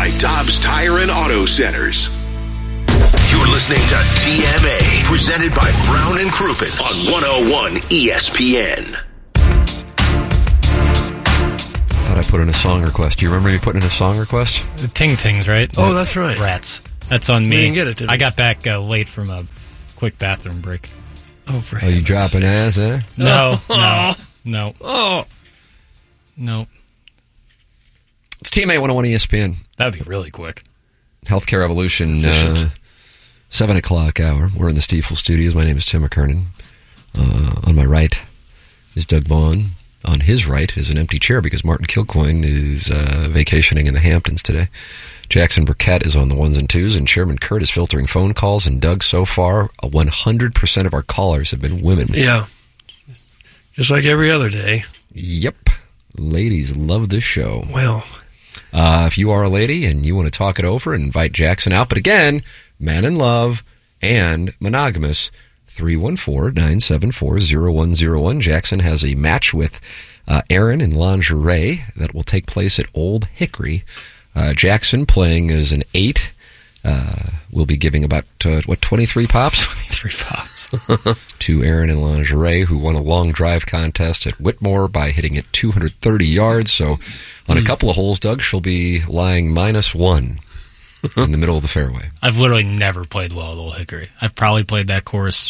by Dobbs Tire and Auto Centers. You're listening to TMA, presented by Brown and Crouppen on 101 ESPN. Thought I put in a song request. Do you remember me putting in a song request? The Ting Tings, right? Oh, that's right. Rats. That's on me. We didn't get it, did we? I got back late from a quick bathroom break. Oh, for you dropping ass, eh? No. Oh. No. It's TMA 101 ESPN. That'd be really quick. Healthcare Revolution, 7 o'clock hour. We're in the Stiefel Studios. My name is Tim McKernan. On my right is Doug Vaughn. On his right is an empty chair because Martin Kilcoyne is vacationing in the Hamptons today. Jackson Burkett is on the ones and twos, and Chairman Kurt is filtering phone calls. And Doug, so far, 100% of our callers have been women. Yeah. Just like every other day. Yep. Ladies love this show. Well. If you are a lady and you want to talk it over and invite Jackson out, but again, man in love and monogamous, 314-974-0101. Jackson has a match with Aaron in lingerie that will take place at Old Hickory. Jackson, playing as an 8, will be giving about, 23 pops? 23 pops. To Aaron in lingerie, who won a long drive contest at Whitmore by hitting it 230 yards. So on a couple of holes, Doug, she'll be lying -1 in the middle of the fairway. I've literally never played well at Old Hickory. I've probably played that course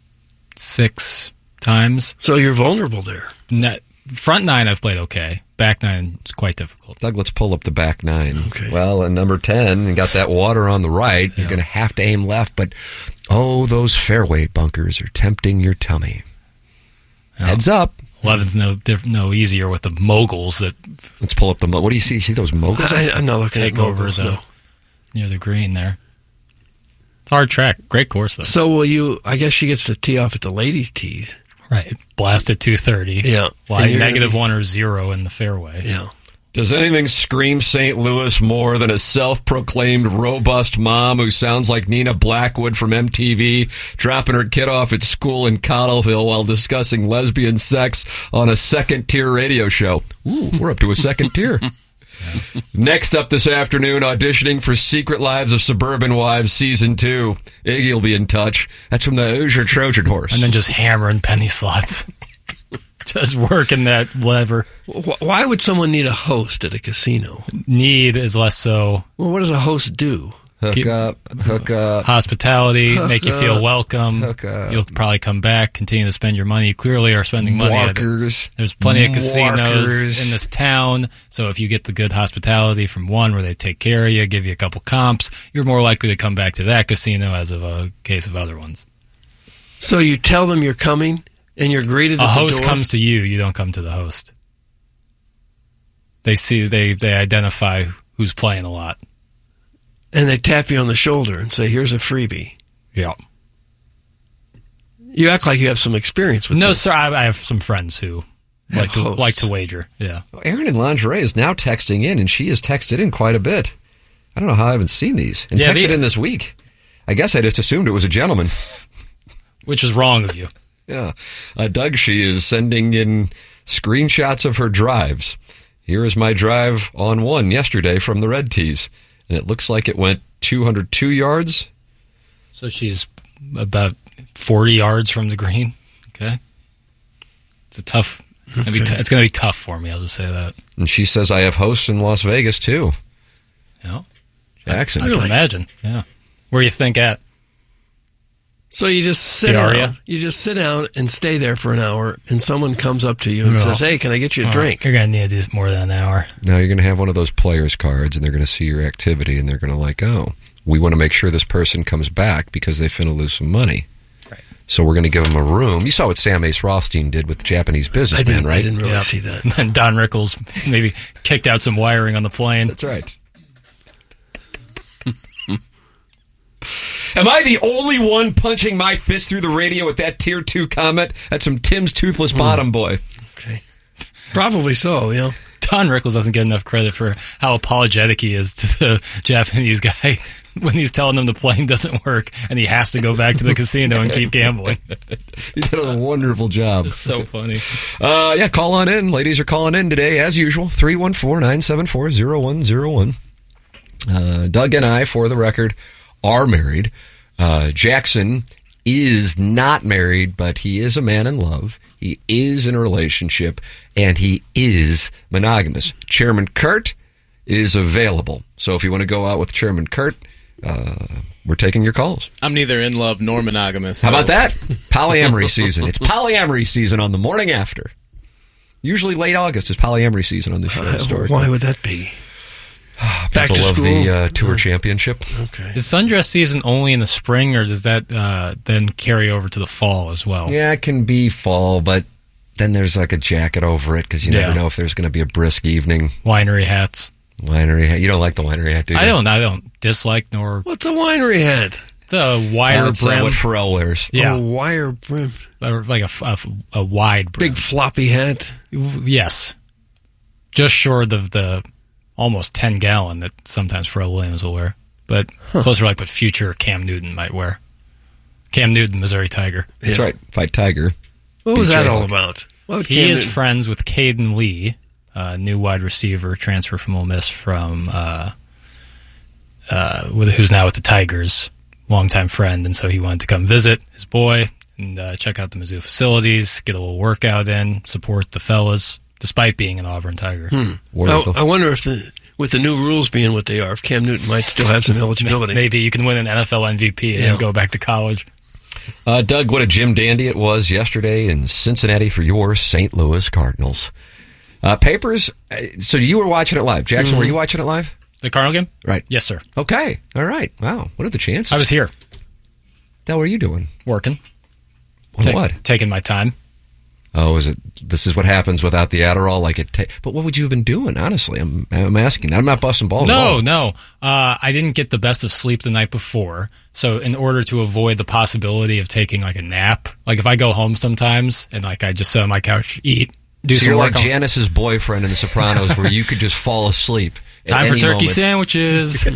6 times. So you're vulnerable there. Front 9 I've played okay. Back 9 is quite difficult. Doug, let's pull up the back 9. Okay. Well, and number 10, and got that water on the right. You're going to have to aim left, but those fairway bunkers are tempting your tummy. Heads up. 11's no easier with the moguls that. Let's pull up the. What do you see? See those moguls? I'm not looking at moguls. No. Near the green there. Hard track. Great course, though. So will you, I guess she gets to tee off at the ladies' tees. Right. Blast at 230. Yeah. Why -1 or 0 in the fairway. Yeah. Does anything scream St. Louis more than a self-proclaimed robust mom who sounds like Nina Blackwood from MTV dropping her kid off at school in Cottleville while discussing lesbian sex on a second-tier radio show? Ooh, we're up to a second tier. Next up this afternoon, auditioning for Secret Lives of Suburban Wives Season 2. Iggy will be in touch. That's from the Hoosier Trojan Horse. And then just hammering penny slots. Just working that whatever. Why would someone need a host at a casino? Need is less so. Well, what does a host do? Hook up. Hospitality, make you feel welcome. Hook up. You'll probably come back, continue to spend your money. You clearly are spending money. Walkers. There's plenty of casinos in this town, so if you get the good hospitality from one where they take care of you, give you a couple comps, you're more likely to come back to that casino as of a case of other ones. So you tell them you're coming, and you're greeted at the door? A host comes to you, you don't come to the host. They identify who's playing a lot. And they tap you on the shoulder and say, here's a freebie. Yeah. You act like you have some experience with No, this. sir, I have some friends who like to wager. Yeah. Erin in lingerie is now texting in, and she has texted in quite a bit. I don't know how I haven't seen these. And texted in this week. I guess I just assumed it was a gentleman. Which is wrong of you. Yeah. Doug, she is sending in screenshots of her drives. Here is my drive on 1 yesterday from the Red Tees. And it looks like it went 202 yards. So she's about 40 yards from the green. Okay. It's a tough. It's going to be tough for me. I'll just say that. And she says I have hosts in Las Vegas too. Yeah. Jackson. I can imagine. Yeah. Where you think at? So you just sit down. You just sit down and stay there for an hour, and someone comes up to you and says, "Hey, can I get you a drink?" You're going to need to do more than an hour. Now you're going to have one of those players cards, and they're going to see your activity, and they're going to like, oh, we want to make sure this person comes back because they finna lose some money. Right. So we're going to give them a room. You saw what Sam Ace Rothstein did with the Japanese businessman, right? I didn't really see that. And then Don Rickles maybe kicked out some wiring on the plane. That's right. Am I the only one punching my fist through the radio with that Tier 2 comment? That's from Tim's Toothless Bottom Boy. Okay. Probably so, yeah. Don Rickles doesn't get enough credit for how apologetic he is to the Japanese guy when he's telling them the plane doesn't work and he has to go back to the casino and keep gambling. He did a wonderful job. It's so funny. Yeah, call on in. Ladies are calling in today, as usual, 314-974-0101. Doug and I, for the record, are married. Jackson is not married, but he is a man in love. He is in a relationship, and he is monogamous. Chairman Kurt is available. So if you want to go out with Chairman Kurt, we're taking your calls. I'm neither in love nor monogamous. How about that? Polyamory season. It's polyamory season on the morning after. Usually late August is polyamory season on the show. Why would that be? Back to school? The tour championship. Okay. Is sundress season only in the spring, or does that then carry over to the fall as well? Yeah, it can be fall, but then there's like a jacket over it because you never know if there's going to be a brisk evening. Winery hats. Winery hat. You don't like the winery hat, do you? I don't dislike nor. What's a winery hat? It's a wire brim. What Pharrell wears. Yeah, a wire brim, like a wide brim. Big floppy hat. Yes, just short of the almost 10-gallon that sometimes Pharrell Williams will wear, but closer like what future Cam Newton might wear. Cam Newton, Missouri Tiger. That's right. Fight Tiger. What was that all about? He is friends with Caden Lee, new wide receiver, transfer from Ole Miss from who's now with the Tigers, longtime friend, and so he wanted to come visit his boy and check out the Mizzou facilities, get a little workout in, support the fellas, despite being an Auburn Tiger. I wonder if with the new rules being what they are, if Cam Newton might still have some eligibility. Maybe you can win an NFL MVP and then go back to college. Doug, what a Jim Dandy it was yesterday in Cincinnati for your St. Louis Cardinals. Papers, so you were watching it live. Jackson, were you watching it live? The Cardinal game? Right. Yes, sir. Okay. All right. Wow. What are the chances? I was here. What were you doing? Working. What? Taking my time. Oh, this is what happens without the Adderall? But what would you have been doing, honestly? I'm asking that. I'm not busting balls. No. I didn't get the best of sleep the night before. So in order to avoid the possibility of taking like a nap, like if I go home sometimes and like I just sit on my couch, eat, do some you're work. Like Janice's boyfriend in The Sopranos where you could just fall asleep. Time for turkey sandwiches.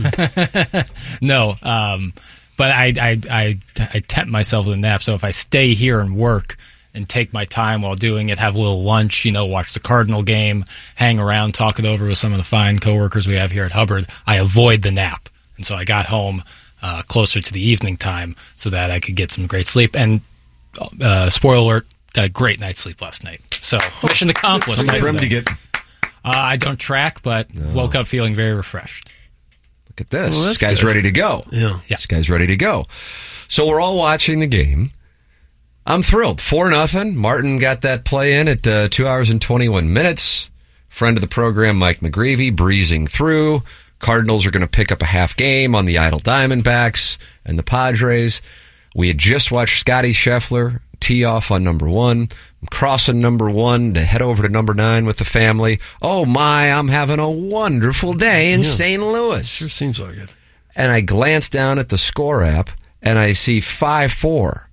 No. But I tempt myself with a nap. So if I stay here and work and take my time while doing it, have a little lunch, watch the Cardinal game, hang around, talk it over with some of the fine coworkers we have here at Hubbard, I avoid the nap. And so I got home closer to the evening time so that I could get some great sleep. And spoiler alert, got a great night's sleep last night. So mission accomplished. How much trim did you get? I don't track, but woke up feeling very refreshed. Look at this. This guy's ready to go. Yeah. This guy's ready to go. So we're all watching the game. I'm thrilled. 4-0. Martin got that play in at 2 hours and 21 minutes. Friend of the program, Mike McGreevy, breezing through. Cardinals are going to pick up a half game on the idle Diamondbacks and the Padres. We had just watched Scotty Scheffler tee off on number 1. I'm crossing number 1 to head over to number 9 with the family. Oh my, I'm having a wonderful day in St. Louis. Sure seems like it. And I glance down at the score app and I see 5-4.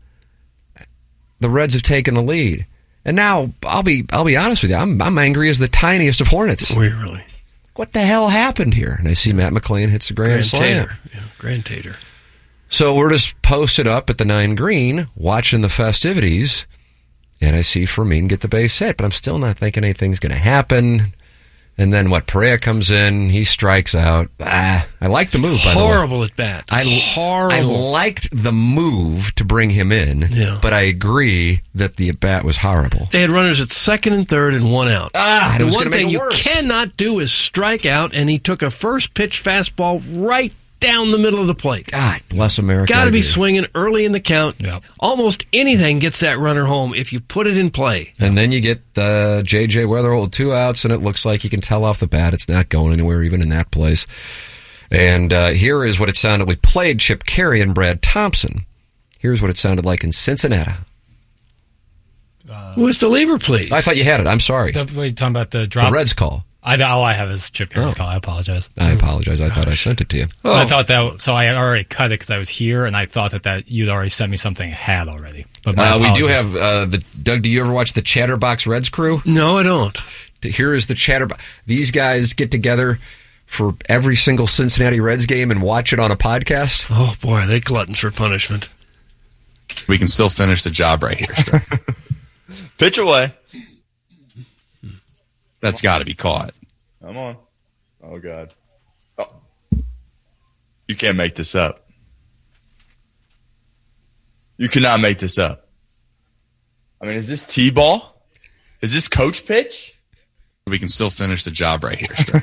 The Reds have taken the lead. And now, I'll be honest with you, I'm angry as the tiniest of hornets. Were you really? What the hell happened here? And I see Matt McClain hits the grand slam. Grand Tater. So we're just posted up at the 9 green, watching the festivities, and I see Fermin get the base hit, but I'm still not thinking anything's going to happen. And then Perea comes in, he strikes out. I like the move, by the way. Horrible at bat. Horrible. I liked the move to bring him in, but I agree that the at bat was horrible. They had runners at second and third and 1 out. The one thing you cannot do is strike out, and he took a first pitch fastball right down the middle of the plate. God bless America. Got to be swinging early in the count. Yep. Almost anything gets that runner home if you put it in play. And then you get the J.J. Weatherhold 2 outs, and it looks like you can tell off the bat it's not going anywhere even in that place. And here is what it sounded. We played Chip Carey and Brad Thompson. Here's what it sounded like in Cincinnati. What's the lever, please? I thought you had it. I'm sorry. Wait, you're talking about the drop? The Reds call. All I have is Chip Carey's call. I apologize. I apologize. I thought I sent it to you. I thought that, so I already cut it because I was here, and I thought that you'd already sent me something I had already. But we do have Doug. Do you ever watch the Chatterbox Reds crew? No, I don't. Here is the Chatterbox. These guys get together for every single Cincinnati Reds game and watch it on a podcast. Oh boy, they gluttons for punishment. We can still finish the job right here. Pitch away. That's got to be caught. Come on. Oh, God. Oh. You can't make this up. You cannot make this up. I mean, is this T-ball? Is this coach pitch? We can still finish the job right here, Strick.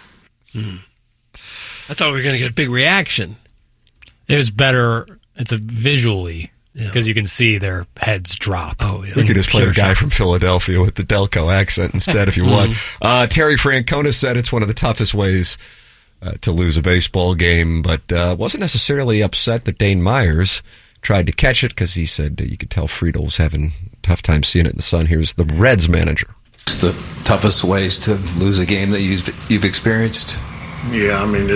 I thought we were going to get a big reaction. It was better. It's a visually because you can see their heads drop. Oh, yeah. We could just play the guy from Philadelphia with the Delco accent instead if you want. Terry Francona said it's one of the toughest ways to lose a baseball game, but wasn't necessarily upset that Dane Myers tried to catch it because he said you could tell Friedel was having a tough time seeing it in the sun. Here's the Reds manager. It's the toughest ways to lose a game that you've experienced. Yeah, I mean,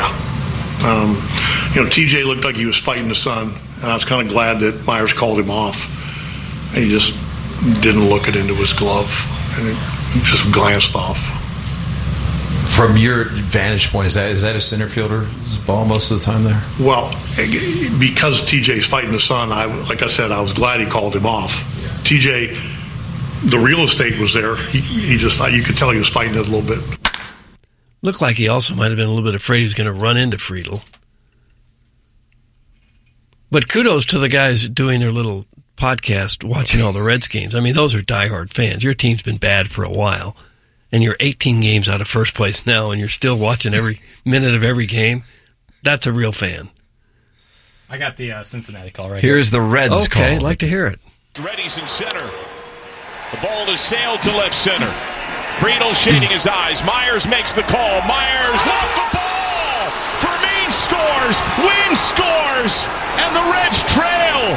TJ looked like he was fighting the sun, and I was kind of glad that Myers called him off. He just didn't look it into his glove, and it just glanced off. From your vantage point, is that a center fielder's ball most of the time there? Well, because TJ's fighting the sun, like I said, I was glad he called him off. Yeah. TJ, the real estate was there. He just, you could tell he was fighting it a little bit. Looked like he also might have been a little bit afraid he was going to run into Friedel. But kudos to the guys doing their little podcast, watching all the Reds games. I mean, those are diehard fans. Your team's been bad for a while, and you're 18 games out of first place now, and you're still watching every minute of every game. That's a real fan. I got the Cincinnati call right here. Here's the Reds call. Okay, I'd like to hear it. Reddy's in center. The ball is sailed to left center. Friedel shading his eyes. Myers makes the call. Myers off the ball. Fermin scores. Wynn scores. And the Reds trail.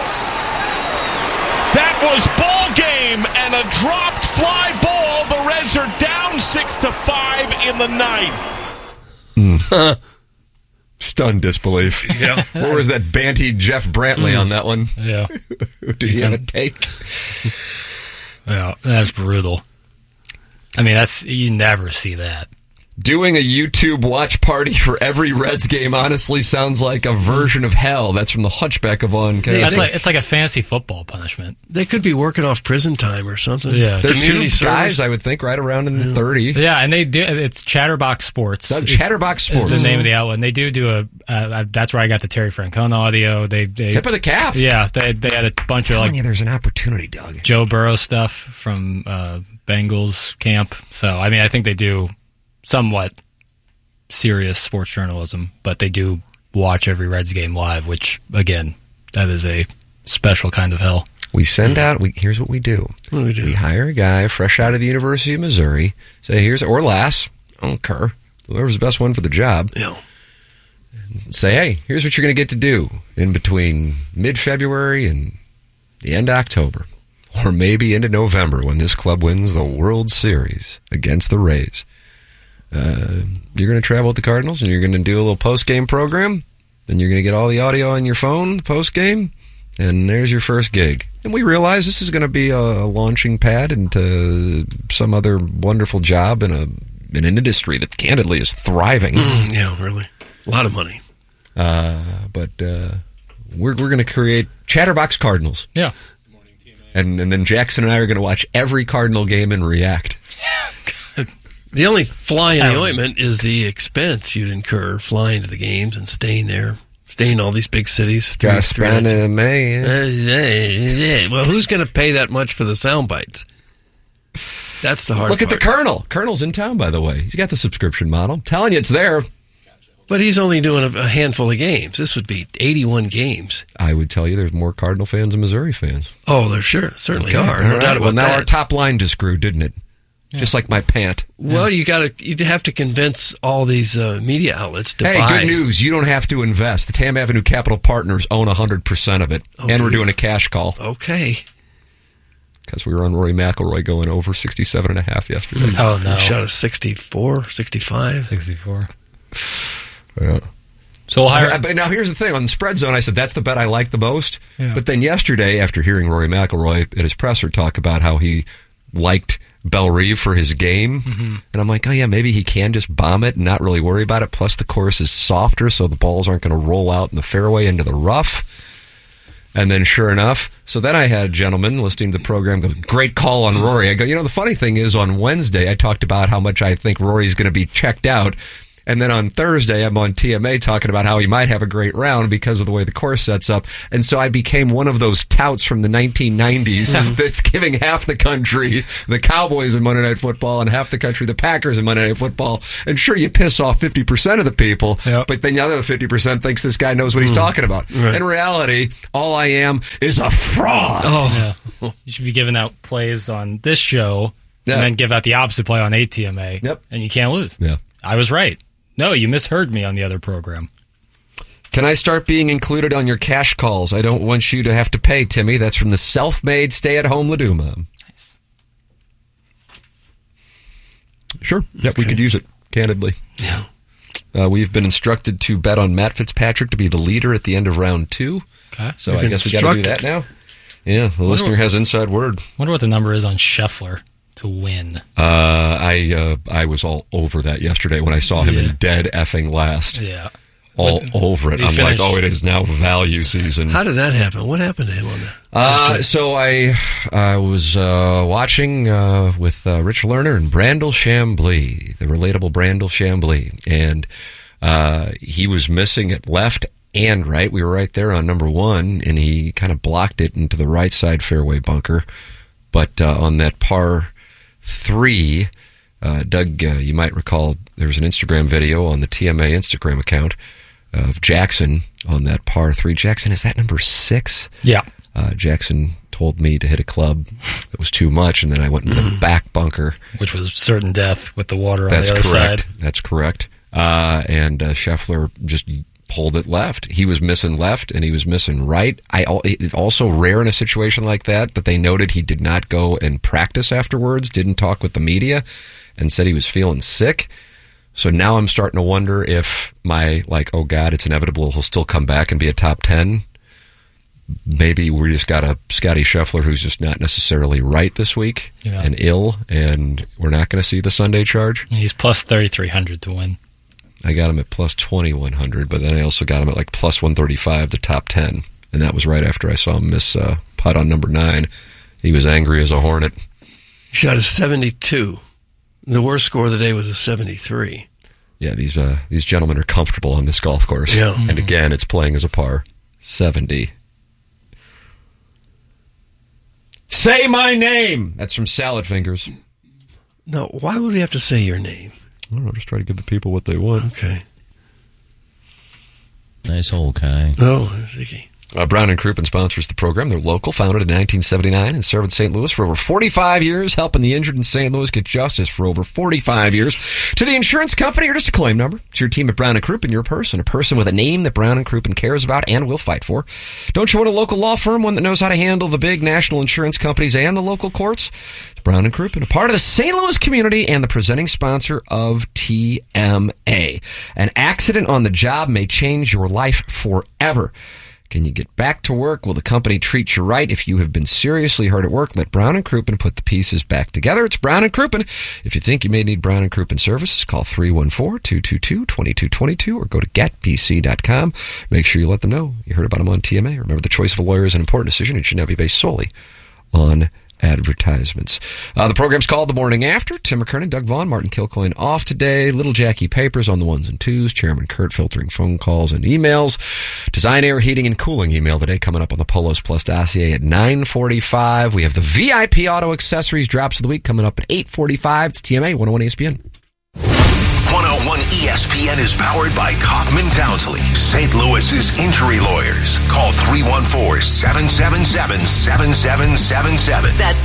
That was ball game and a dropped fly ball. The Reds are down 6-5 in the ninth. Stunned disbelief. Yeah. Or was that Banty Jeff Brantley on that one? Yeah. Did he have a take? Yeah, that's brutal. I mean, you never see that. Doing a YouTube watch party for every Reds game honestly sounds like a version of hell. That's from the Hunchback of On. It's like a fancy football punishment. They could be working off prison time or something. Yeah. They're two guys, I would think, right around in the 30. Yeah, and they do. It's Chatterbox Sports. Chatterbox Sports is the name of the outlet. And they do that's where I got the Terry Francona audio. They tip of the cap. Yeah, they had a bunch of there's an opportunity, Doug. Joe Burrow stuff from Bengals camp. So I mean, I think they do somewhat serious sports journalism, but they do watch every Reds game live, which, again, that is a special kind of hell. We send out, here's what we do. We hire a guy fresh out of the University of Missouri, say, or Lass, I don't care, whoever's the best one for the job. Yeah. Say, hey, here's what you're going to get to do in between mid-February and the end of October, or maybe into November when this club wins the World Series against the Rays. You're going to travel with the Cardinals, and you're going to do a little post-game program, and you're going to get all the audio on your phone post-game, and there's your first gig. And we realize this is going to be a launching pad into some other wonderful job in an industry that candidly is thriving. Yeah, really. A lot of money. But we're going to create Chatterbox Cardinals. Yeah. And then Jackson and I are going to watch every Cardinal game and react. The only fly in the ointment is the expense you'd incur flying to the games and staying there, staying in all these big cities. Three nights. Well, who's going to pay that much for the sound bites? That's the hard part. Look at the Colonel. Colonel's in town, by the way. He's got the subscription model. I'm telling you, it's there. But he's only doing a handful of games. This would be 81 games. I would tell you there's more Cardinal fans than Missouri fans. Oh, there certainly are. No doubt about that. Now our top line just grew, didn't it? Yeah. Just like my pant. Well, you'd have to convince all these media outlets to buy. Hey, good news. You don't have to invest. The Tam Avenue Capital Partners own 100% of it. And we're doing a cash call. Okay. Because we were on Rory McIlroy going over 67.5 yesterday. Oh, no. We shot a 64, 65. 64. Yeah. So we'll hire. But now here's the thing. On the spread zone, I said that's the bet I like the most. Yeah. But then yesterday, after hearing Rory McIlroy at his presser talk about how he liked Bellerive for his game, and I'm like, oh yeah, maybe he can just bomb it and not really worry about it. Plus the course is softer, so the balls aren't going to roll out in the fairway into the rough. And then sure enough, so then I had a gentleman listening to the program go, great call on Rory. I go, the funny thing is on Wednesday I talked about how much I think Rory's going to be checked out. And then on Thursday, I'm on TMA talking about how he might have a great round because of the way the course sets up. And so I became one of those touts from the 1990s that's giving half the country the Cowboys in Monday Night Football and half the country the Packers in Monday Night Football. And sure, you piss off 50% of the people, but then the other 50% thinks this guy knows what he's talking about. Right. In reality, all I am is a fraud. You should be giving out plays on this show and then give out the opposite play on ATMA. And you can't lose. I was right. No, you misheard me on the other program. Can I start being included on your cash calls? I don't want you to have to pay, Timmy. That's from the self-made stay-at-home Laduma. Nice. Sure. Yep, we could use it, candidly. Yeah. We've been instructed to bet on Matt Fitzpatrick to be the leader at the end of round 2. Okay. So I guess we got to do that now. Yeah, the listener has inside word. Wonder what the number is on Scheffler to win. I was all over that yesterday when I saw him in dead effing last. Yeah. All over it. I'm like, it is now value season. How did that happen? What happened to him on that? So I was watching with Rich Lerner and Brandel Chambly, the relatable Brandel Chambly, and he was missing it left and right. We were right there on number 1, and he kind of blocked it into the right side fairway bunker. But on that par 3, Doug, you might recall there was an Instagram video on the TMA Instagram account of Jackson on that par 3. Jackson, is that number 6? Yeah. Jackson told me to hit a club that was too much, and then I went into the back bunker. Which was certain death with the water on the other side. That's correct. And Scheffler just pulled it left. He was missing left, and he was missing right. It's also rare in a situation like that, but they noted he did not go and practice afterwards, didn't talk with the media, and said he was feeling sick. So now I'm starting to wonder if oh God, it's inevitable he'll still come back and be a top 10. Maybe we just got a Scotty Scheffler who's just not necessarily right this week and ill, and we're not going to see the Sunday charge. He's plus 3,300 to win. I got him at plus 2,100, but then I also got him at plus 135, the top 10. And that was right after I saw him miss putt on number 9. He was angry as a hornet. He shot a 72. The worst score of the day was a 73. Yeah, these gentlemen are comfortable on this golf course. Yeah. And again, it's playing as a par 70. Say my name! That's from Salad Fingers. No, why would we have to say your name? I don't know, just try to give the people what they want. Okay. Nice hole, Kai. Oh, Vicky. Brown and Crouppen sponsors the program. They're local, founded in 1979 and served in St. Louis for over 45 years, helping the injured in St. Louis get justice for over 45 years. To the insurance company or just a claim number, to your team at Brown and Crouppen, your person, a person with a name that Brown and Crouppen cares about and will fight for. Don't you want a local law firm, one that knows how to handle the big national insurance companies and the local courts? It's Brown and Crouppen, a part of the St. Louis community and the presenting sponsor of TMA. An accident on the job may change your life forever. Can you get back to work? Will the company treat you right? If you have been seriously hurt at work, let Brown and Crouppen put the pieces back together. It's Brown and Crouppen. If you think you may need Brown and Crouppen services, call 314-222-2222 or go to getbc.com. Make sure you let them know you heard about them on TMA. Remember, the choice of a lawyer is an important decision. It should not be based solely on advertisements. The program's called The Morning After. Tim McKernan, Doug Vaughn, Martin Kilcoyne off today. Little Jackie Papers on the ones and twos. Chairman Kurt filtering phone calls and emails. Design, Air, Heating, and Cooling email today coming up on the Polos Plus dossier at 9:45. We have the VIP Auto Accessories Drops of the Week coming up at 8:45. It's TMA 101 ESPN. 101 ESPN is powered by Kaufman Townsley, St. Louis's injury lawyers. Call 314-777-7777. That's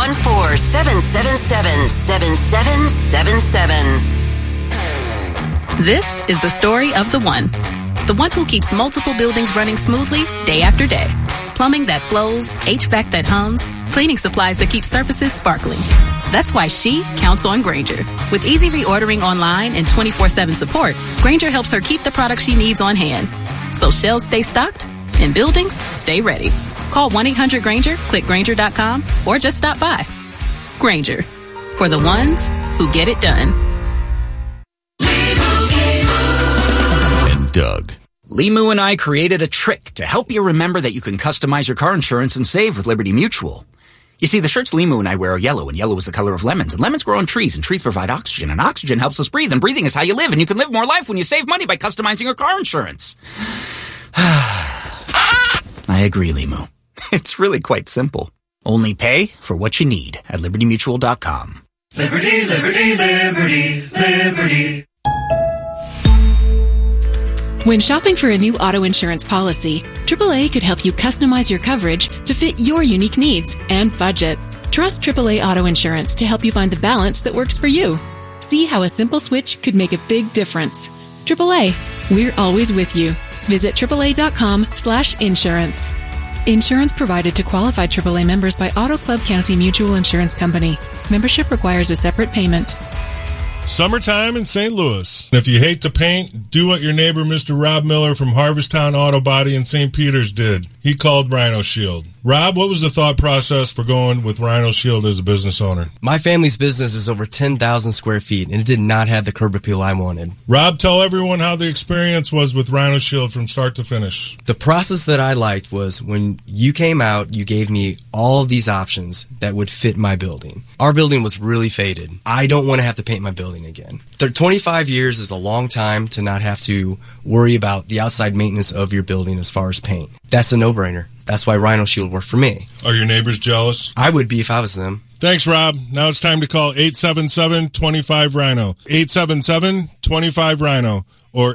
314-777-7777. This is the story of the one who keeps multiple buildings running smoothly day after day. Plumbing that flows, HVAC that hums, cleaning supplies that keep surfaces sparkling. That's why she counts on Grainger. With easy reordering online and 24/7 support, Grainger helps her keep the products she needs on hand. So shelves stay stocked and buildings stay ready. Call 1-800-GRAINGER, click Grainger.com, or just stop by. Grainger, for the ones who get it done. And Doug. Limu and I created a trick to help you remember that you can customize your car insurance and save with Liberty Mutual. You see, the shirts Limu and I wear are yellow, and yellow is the color of lemons, and lemons grow on trees, and trees provide oxygen, and oxygen helps us breathe, and breathing is how you live, and you can live more life when you save money by customizing your car insurance. I agree, Limu. It's really quite simple. Only pay for what you need at LibertyMutual.com. Liberty, liberty, liberty, liberty. When shopping for a new auto insurance policy, AAA could help you customize your coverage to fit your unique needs and budget. Trust AAA Auto Insurance to help you find the balance that works for you. See how a simple switch could make a big difference. AAA, we're always with you. Visit AAA.com/insurance. Insurance provided to qualified AAA members by Auto Club County Mutual Insurance Company. Membership requires a separate payment. Summertime in St. Louis. If you hate to paint, do what your neighbor Mr. Rob Miller from Harvesttown Auto Body in St. Peters did. He called Rhino Shield. Rob, what was the thought process for going with Rhino Shield as a business owner? My family's business is over 10,000 square feet, and it did not have the curb appeal I wanted. Rob, tell everyone how the experience was with Rhino Shield from start to finish. The process that I liked was when you came out, you gave me all of these options that would fit my building. Our building was really faded. I don't want to have to paint my building again. 25 years is a long time to not have to worry about the outside maintenance of your building as far as paint. That's a no-brainer. That's why Rhino Shield worked for me. Are your neighbors jealous? I would be if I was them. Thanks, Rob. Now it's time to call 877-25-RHINO. 877-25-RHINO or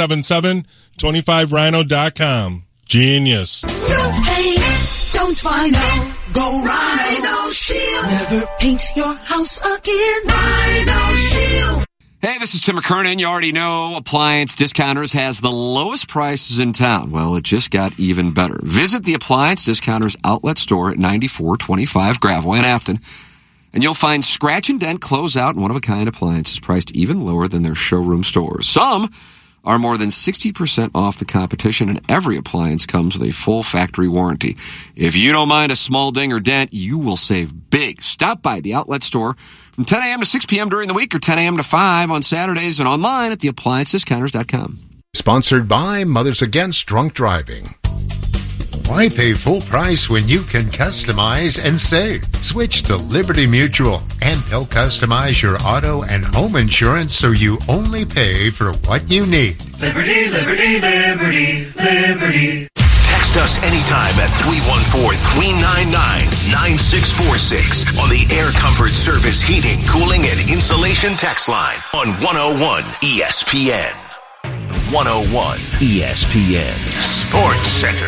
877-25rhino.com. Genius. Don't paint, don't Rhino. Go Rhino Shield. Never paint your house again. Rhino Shield. Hey, this is Tim McKernan. You already know Appliance Discounters has the lowest prices in town. Well, it just got even better. Visit the Appliance Discounters outlet store at 9425 Graveway in Afton, and you'll find scratch and dent, closeout, and one-of-a-kind appliances priced even lower than their showroom stores. Some are more than 60% off the competition, and every appliance comes with a full factory warranty. If you don't mind a small ding or dent, you will save big. Stop by the outlet store from 10 a.m. to 6 p.m. during the week or 10 a.m. to 5 on Saturdays and online at theappliancediscounters.com. Sponsored by Mothers Against Drunk Driving. Why pay full price when you can customize and save? Switch to Liberty Mutual, and they'll customize your auto and home insurance so you only pay for what you need. Liberty, liberty, liberty, liberty. Text us anytime at 314-399-9646 on the Air Comfort Service Heating, Cooling, and Insulation text line on 101 ESPN. 101 ESPN Sports Center.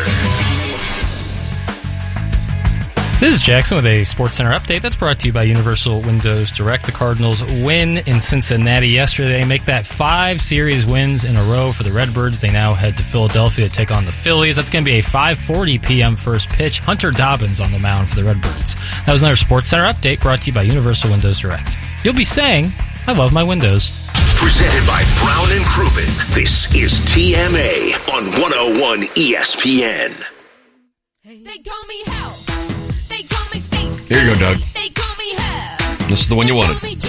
This is Jackson with a SportsCenter update that's brought to you by Universal Windows Direct. The Cardinals win in Cincinnati yesterday, make that 5 series wins in a row for the Redbirds. They now head to Philadelphia to take on the Phillies. That's going to be a 5:40 p.m. first pitch. Hunter Dobbins on the mound for the Redbirds. That was another SportsCenter update brought to you by Universal Windows Direct. You'll be saying, I love my windows. Presented by Brown and Crouppen. This is TMA on 101 ESPN. They call me Hell. They call me Stacey. Here you go, Doug. They call me Hell. This is the one you wanted.